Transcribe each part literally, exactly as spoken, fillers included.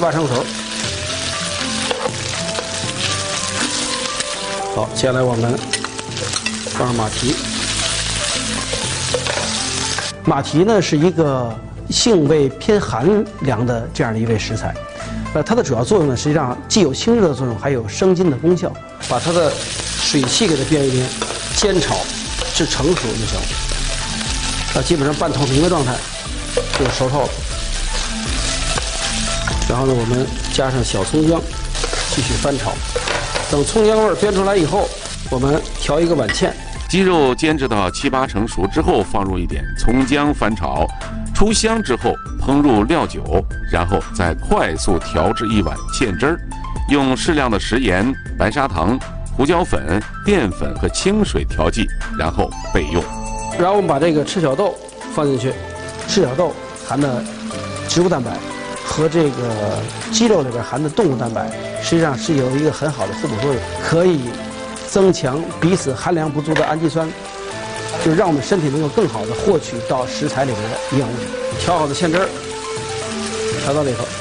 八成熟。好，接下来我们放上马蹄。马蹄呢是一个性味偏寒凉的这样的一味食材，呃，它的主要作用呢，实际上既有清热的作用，还有生津的功效。把它的水汽给它煸一煸，煎炒至成熟就行。啊，基本上半透明的状态就熟透了。然后呢，我们加上小葱姜，继续翻炒。等葱姜味儿煸出来以后，我们调一个碗芡。 鸡肉煎制到七八成熟之后，放入一点葱姜翻炒，出香之后烹入料酒，然后再快速调制一碗芡汁儿，用适量的食盐、白砂糖、胡椒粉、淀粉和清水调剂，然后备用。 然后我们把这个赤小豆放进去，赤小豆含的植物蛋白和这个鸡肉里边含的动物蛋白，实际上是有一个很好的互补作用，可以增强彼此含量不足的氨基酸，就让我们身体能够更好的获取到食材里边的营养物质。调好的芡汁儿调到里头，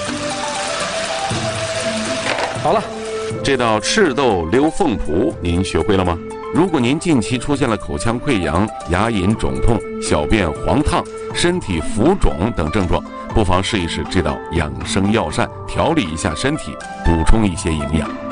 好了。 这道赤豆溜凤脯您学会了吗？如果您近期出现了口腔溃疡、牙龈肿痛、小便黄烫、身体浮肿等症状，不妨试一试这道养生药膳，调理一下身体，补充一些营养。